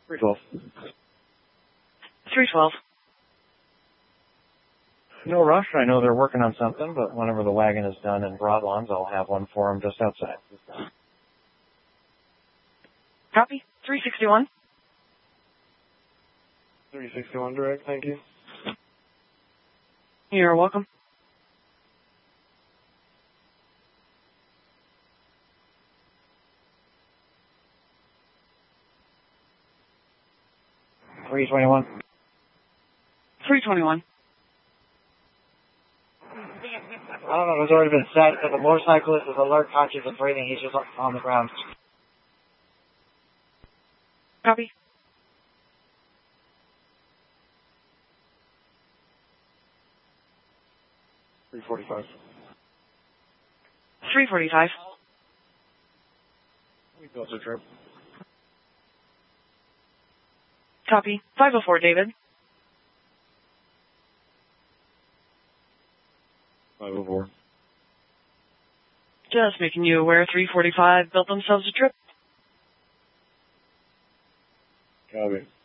312. 312. No rush. I know they're working on something, but whenever the wagon is done in Broadlawns, I'll have one for them just outside. Copy. 361. 361 direct, thank you. You're welcome. $321. 321. I don't know, it's already been set, but the motorcyclist is alert, conscious, and breathing. He's just on the ground. Copy. $345. 345. We built a trip. Copy. 504, David. 504. Just making you aware, 345 built themselves a trip. Copy.